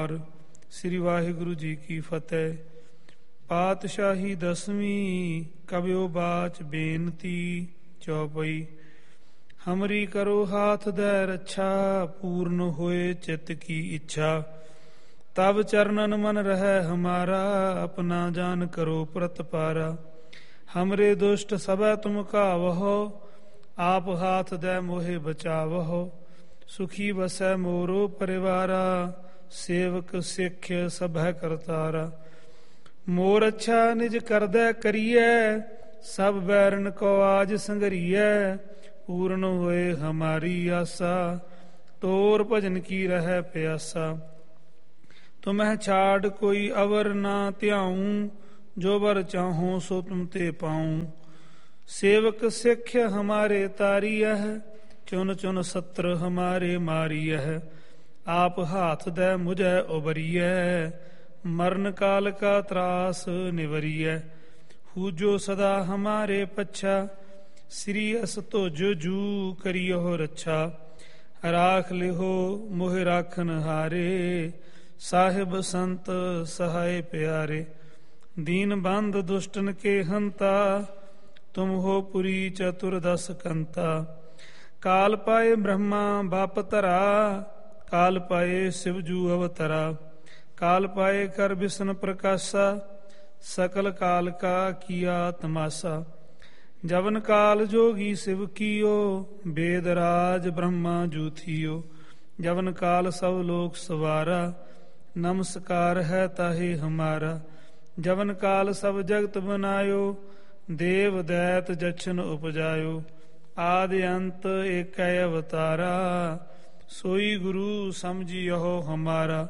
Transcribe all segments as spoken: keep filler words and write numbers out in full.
ਸ੍ਰੀ ਵਾਹਿਗੁਰੂ ਜੀ ਕੀ ਫਤਿਹ। ਪਾਤਸ਼ਾਹੀ ਦਸਵੀਂ ਕਬਿਓ ਬਾਚ ਬੇਨਤੀ ਚੌਪਈ। ਹਮਰੀ ਕਰੋ ਹਾਥ ਦੈ ਰੱਛਾ, ਪੂਰਨ ਹੋਏ ਚਿਤ ਕੀ ਇੱਛਾ। ਤਬ ਚਰਨਨ ਮਨ ਰਹਿ ਹਮਾਰਾ, ਆਪਣਾ ਜਾਨ ਕਰੋ ਪ੍ਰਤਪਾਰਾ। ਹਮਰੇ ਦੁਸ਼ਟ ਸਭੈ ਤੁਮ ਕਾਵਹੋ, ਆਪ ਹਾਥ ਦੈ ਮੋਹਿ ਬਚਾਵਹੋ। ਸੁਖੀ ਵਸੈ ਮੋਰੋ ਪਰਿਵਾਰਾ, ਸੇਵਕ ਸਿੱਖ ਸਭੈ ਕਰਤਾਰਾ। ਮੋਰ ਅੱਛਾ ਨਿਜ ਕਰਦੈ ਕਰੀਐ, ਸਭ ਬੈਰਨ ਕੋ ਆਜ ਸੰਗਰੀਐ। ਪੂਰਨ ਹੋਏ ਹਮਾਰੀ ਆਸਾ, ਤੋਰ ਭਜਨ ਕੀ ਰਹਿ ਪਿਆਸਾ। ਤੁਮਹਿ ਛਾੜ ਕੋਈ ਅਵਰ ਨਾ ਧਿਆਊਂ, ਜੋ ਬਰ ਚਾਹੋ ਸੋ ਤੁਮ ਤੇ ਪਾਊਂ। ਸੇਵਕ ਸਿੱਖ ਹਮਾਰੇ ਤਾਰੀਐ, ਚੁਨ ਚੁਨ ਸਤਰ ਹਮਾਰੇ ਮਾਰੀਐ। ਆਪ ਹਾਥ ਦੈ ਮੁਝੈ ਉਬਰੀਐ, ਮਰਨ ਕਾਲ ਕਾ ਤਰਾਸ ਨਿਵਰੀਐ। ਹੂਜੋ ਸਦਾ ਹਮਾਰੇ ਪੱਛਾ, ਸ੍ਰੀ ਅਸ ਤੁਜ ਜੂ ਕਰਿਓ ਰੱਛਾ। ਰਾਖ ਲਿਹੋ ਮੋਹਿ ਰਾਖਨ ਹਾਰੇ, ਸਾਹਿਬ ਸੰਤ ਸਹਾਇ ਪਿਆਰੇ। ਦੀਨ ਬੰਧ ਦੁਸ਼ਟਨ ਕੇ ਹੰਤਾ, ਤੁਮ ਹੋ ਪੁਰੀ ਚਤੁਰ ਦਸ ਕੰਤਾ। ਕਾਲ ਪਾਏ ਬ੍ਰਹਮਾ ਬਾਪ ਧਰਾ, ਕਾਲ ਪਾਏ ਸਿਵਜੂ ਅਵਤਰਾ। ਕਾਲ ਪਾਏ ਕਰ ਬਿਸ਼ਨ ਪ੍ਰਕਾਸ਼ਾ, ਸਕਲ ਕਾਲ ਕਾ ਕੀਆ ਤਮਾਸਾ। ਜਵਨ ਕਾਲ ਜੋਗੀ ਸਿਵ ਕੀਓ, ਬੇਦ ਰਾਜ ਬ੍ਰਹਮਾ ਜੂਥੀਓ। ਜਵਨ ਕਾਲ ਸਭ ਲੋਕ ਸਵਾਰਾ, ਨਮਸਕਾਰ ਹੈ ਤਾਹੇ ਹਮਾਰਾ। ਜਵਨ ਕਾਲ ਸਭ ਜਗਤ ਬਨਾਇਓ, ਦੇਵ ਦੈਤ ਜਛਨ ਉਪਜਾਇਓ। ਆਦਿ ਅੰਤ ਏਕੈ ਅਵਤਾਰਾ, ਸੋਈ ਗੁਰੂ ਸਮਝਿਓ ਹਮਾਰਾ।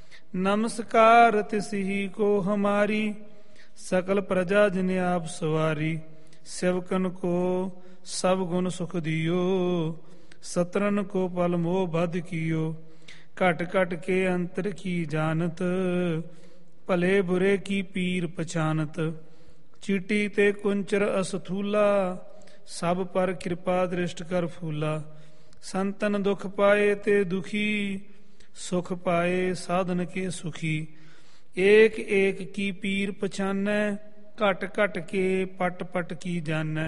ਨਮਸਕਾਰ ਤਿਸਹੀ ਕੋ ਹਮਾਰੀ, ਸਕਲ ਪ੍ਰਜਾ ਜਿਨ ਆਪ ਸਵਾਰੀ। सेवकन को सब गुण सुख दियो, सतरन को पल मोह बध कियो। घट घट के अंतर की जानत, भले बुरे की पीर पछानत। चीटी ते कुंचर असथूला, सब पर कृपा दृष्ट कर फूला। संतन दुख पाए ते दुखी, सुख पाए साधन के सुखी। एक एक की पीर पछानै, घट घट के पट पट की जानੈ।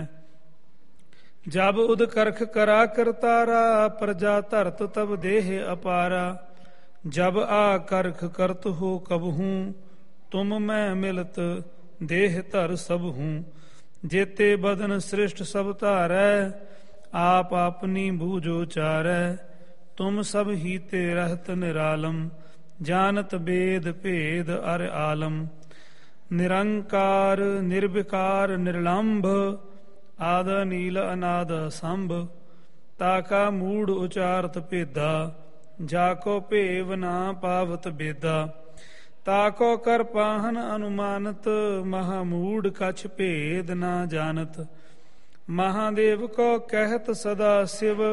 जब उद करख करा करतारा, प्रजा धरत तब देह अपारा। जब आ करख करत हो कबहूँ, तुम मैं मिलत देह धर सब हूँ। जेते बदन सृष्ट सब धारै, आप अपनी बूझो चारै। तुम सब हीते रहत निरालम, जानत बेद भेद अर आलम। निरंकार निर्विकार निर्लंभ, आद नील अनाद संभ। ताका मूड उचारत भेदा, जाको भेव ना पावत बेदा। ताको कर पाहन अनुमानत, महामूड कछ भेद ना जानत। महादेव को कहत सदा शिव,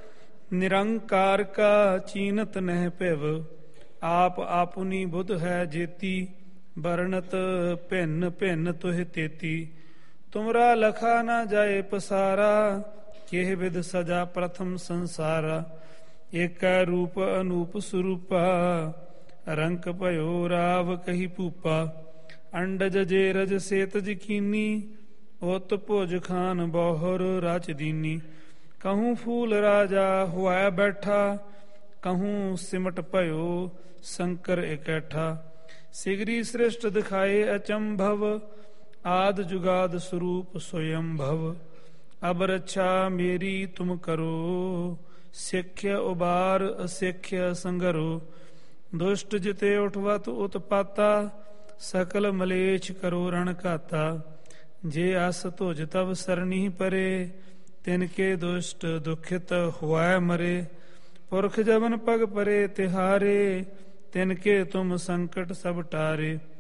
निरंकार का चीनत नह पिव। आप आपनी बुध है जेती, बरनत भिन्न भिन्न तुह तेती। तुमरा लखा ना जाए पसारा, केह विद सजा प्रथम संसारा। एक रूप अनूप स्वरूपा, रंक भयो राव कही पूपा। अंडज जे रज सेतज कीनी, उत भुज खान बहुर राच दीनी। कहूँ फूल राजा हुआ बैठा, कहूँ सिमट भयो शंकर इकैठा। सिगरी सृष्ट दिखाए अचंभव, आद जुगाद स्वरूप स्वयंभव। अब रक्षा मेरी तुम करो, सिख्य उबार असिख्य संगरो। दुष्ट जिते उठवत उत्पाता, सकल मलेच्छ करो रण घाता। जे अस तुझ तब सरनी परे, तिनके दुष्ट दुखित हुआ मरे। पुरख जबन पग परे तिहारे, तिनके तुम संकट सब टारे।